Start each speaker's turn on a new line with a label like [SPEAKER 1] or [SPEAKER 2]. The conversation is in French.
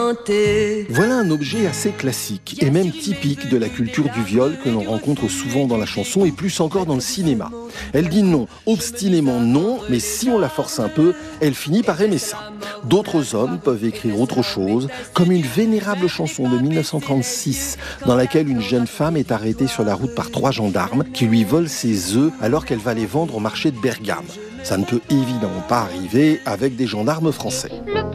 [SPEAKER 1] chanter.
[SPEAKER 2] Voilà un objet assez classique et même typique de la culture du viol que l'on rencontre souvent dans la chanson et plus encore dans le cinéma. Elle dit non, obstinément non, mais si on la force un peu, elle finit par aimer ça. D'autres hommes peuvent écrire autre chose, comme une vénérable chanson de 1936 dans laquelle une jeune femme est arrêtée sur la route par 3 gendarmes qui lui volent ses œufs alors qu'elle va les vendre au marché de Bergame. Ça ne peut évidemment pas arriver avec des gendarmes français.
[SPEAKER 3] Le